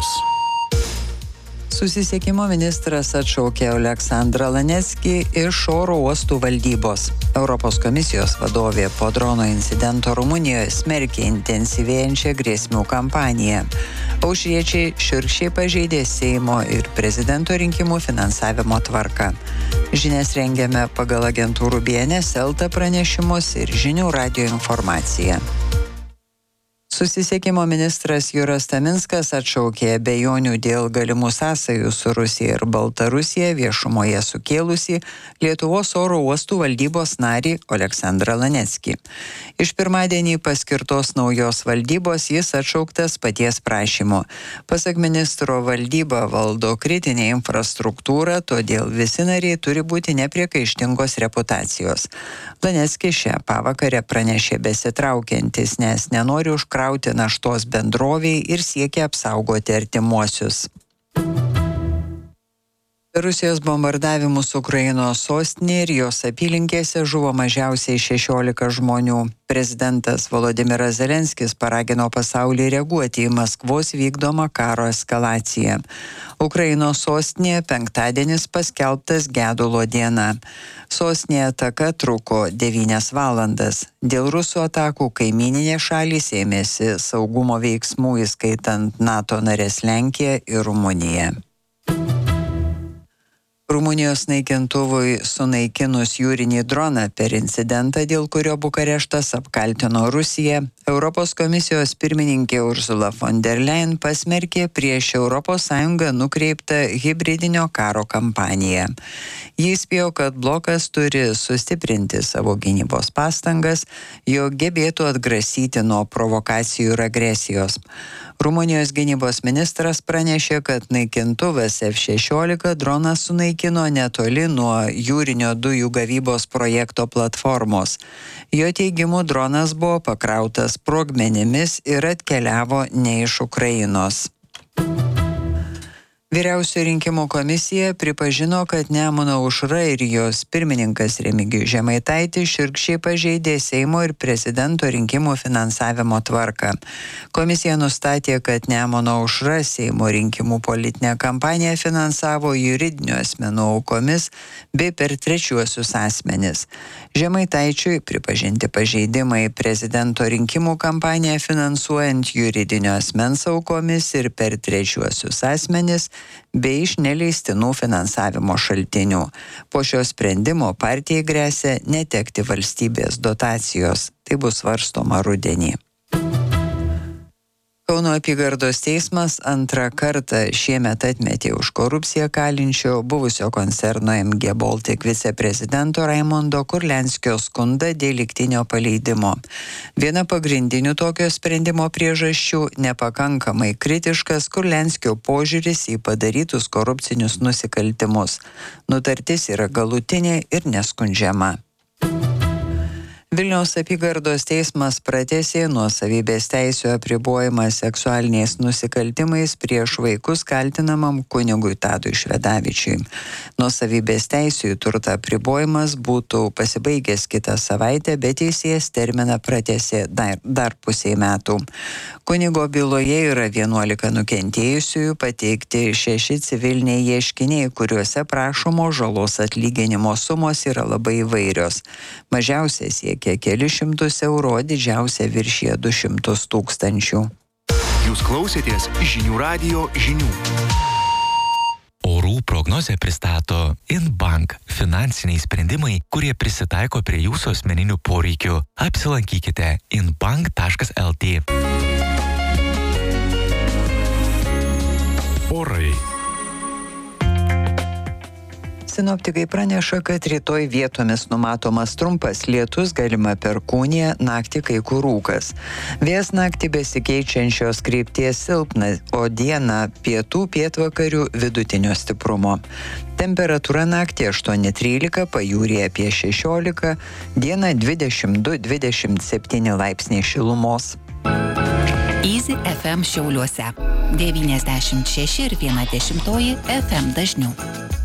žinios. Susisiekimo ministras atšaukė Oleksandrą Laneckį iš oro uostų valdybos. Europos komisijos vadovė po drono incidento Rumunijoje smerkė intensyvėjančią grėsmių kampaniją. Aušriečiai šiurkščiai pažeidė Seimo ir prezidento rinkimų finansavimo tvarką. Žinias rengiame pagal agentūrų BNS LT pranešimus ir žinių radijo informaciją. Susisiekimo ministras Juras Taminskas atšaukė abejonių dėl galimų sąsajų su Rusija ir Baltarusija viešumoje sukėlusi Lietuvos oro uostų valdybos narį Oleksandrą Laneckį. Iš pirmadienį paskirtos naujos valdybos jis atšauktas paties prašymu. Pasak ministro, valdyba valdo kritinę infrastruktūrą, todėl visi nariai turi būti nepriekaištingos reputacijos. Laneckis šią pavakarę pranešė besitraukiantis, nes nenori užkrauti naštos bendroviai ir siekia apsaugoti artimuosius. Rusijos bombardavimus Ukrainos sostinėje ir jos apylinkėse žuvo mažiausiai 16 žmonių. Prezidentas Volodimiras Zelenskis paragino pasaulį reaguoti į Maskvos vykdomą karo eskalaciją. Ukrainos sostinėje penktadienis paskelbtas gedulo diena. Sostinėje ataka truko 9 valandas. Dėl rusų atakų kaimyninės šalys ėmėsi saugumo veiksmų, įskaitant NATO narės Lenkiją ir Rumuniją. Rumunijos naikintuvui sunaikinus jūrinį droną per incidentą, dėl kurio Bukareštas apkaltino Rusiją, Europos komisijos pirmininkė Ursula von der Leyen pasmerkė prieš ES nukreiptą hibridinio karo kampaniją. Jis įspėjo, kad blokas turi sustiprinti savo gynybos pastangas, jog gebėtų atgrasyti nuo provokacijų ir agresijos. Rumunijos gynybos ministras pranešė, kad naikintuvas F-16 droną sunaikino netoli nuo jūrinio dujų gavybos projekto platformos. Jo teigimu, dronas buvo pakrautas sprogmenimis ir atkeliavo ne iš Ukrainos. Vyriausioji rinkimų komisija pripažino, kad Nemuno aušra ir jos pirmininkas Remigijus Žemaitaitis šiurkščiai pažeidė Seimo ir prezidento rinkimų finansavimo tvarką. Komisija nustatė, kad Nemuno aušra Seimo rinkimų politinę kampaniją finansavo juridinių asmenų aukomis bei per trečiuosius asmenis. Žemaitaičiui pripažinti pažeidimai prezidento rinkimų kampaniją finansuojant juridinio asmens aukomis ir per trečiuosius asmenis bei iš neleistinų finansavimo šaltinių. Po šio sprendimo partijai gresia netekti valstybės dotacijos. Tai bus svarstoma rudenį. Kauno apygardos teismas antrą kartą šiemet atmetė už korupciją kalinčio buvusio koncerno MG Baltic viceprezidento Raimondo Kurlianskio skundą dėl lygtinio paleidimo. Viena pagrindinių tokio sprendimo priežasčių – nepakankamai kritiškas Kurlianskio požiūris į padarytus korupcinius nusikaltimus. Nutartis yra galutinė ir neskundžiama. Vilniaus apygardos teismas pratęsė nuosavybės teisių apribojimą seksualiniais nusikaltimais prieš vaikus kaltinamam kunigui Tadui Švedavičiui. Nuosavybės teisių turto apribojimas būtų pasibaigęs kitą savaitę, bet teisėjas terminą pratęsė dar pusei metų. Kunigo byloje yra 11 nukentėjusiųjų, pateikti 6 civiliniai ieškiniai, kuriuose prašomo žalos atlyginimo sumos yra labai įvairios. Mažiausiai siekia kelius šimtus eurų, didžiausia viršija 200 000. Jūs klausėtės žinių radijo žinių. Orų prognozę pristato InBank – finansiniai sprendimai, kurie prisitaiko prie jūsų asmeninių poreikių. Apsilankykite inbank.lt. Orai. Sinoptikai praneša, kad rytoj vietomis numatomas trumpas lietus, galima perkūnija, naktį kai kur rūkas. Vėjas naktį besikeičiančios krypties silpnas, o dieną pietų pietvakarių vidutinio stiprumo. Temperatūra naktį 8-13, pajūryje apie 16, dieną 22-27 laipsniai šilumos. Easy FM Šiauliuose 96,1 FM dažnių.